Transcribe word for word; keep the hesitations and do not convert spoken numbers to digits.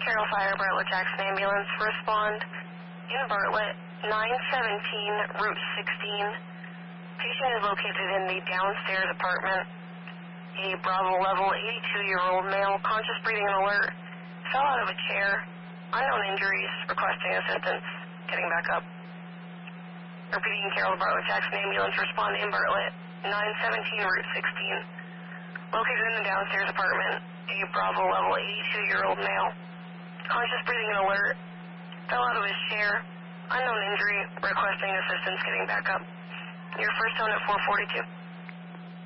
Carroll Fire, Bartlett Jackson Ambulance, respond in Bartlett, nine seventeen, Route sixteen. Patient is located in the downstairs apartment. A Bravo level eighty-two-year-old male, conscious breathing and alert, fell out of a chair, unknown injuries, requesting assistance, getting back up. Repeating, Carroll Bartlett Jackson Ambulance, respond in Bartlett, nine seventeen, Route sixteen. Located in the downstairs apartment, a Bravo level eighty-two-year-old male, conscious breathing and alert, fell out of his chair, unknown injury, requesting assistance, getting back up. Your first tone at four forty-two.